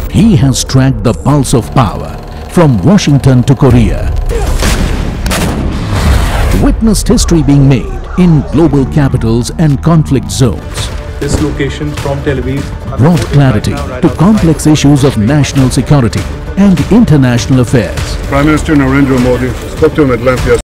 He has tracked the pulse of power from Washington to Korea. Witnessed history being made in global capitals and conflict zones. This location from Tel Aviv Brought clarity to complex issues of national security and international affairs. Prime Minister Narendra Modi spoke to him at length yesterday.